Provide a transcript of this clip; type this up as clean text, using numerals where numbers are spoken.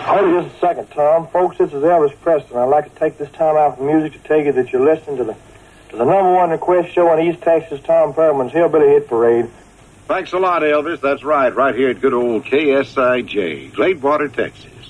Hold just a second, Tom. Folks, this is Elvis Preston. I'd like to take this time out from music to tell you that you're listening to the number one request show on East Texas, Tom Perlman's Hillbilly Hit Parade. Thanks a lot, Elvis. That's right here at good old KSIJ, Gladewater, Texas.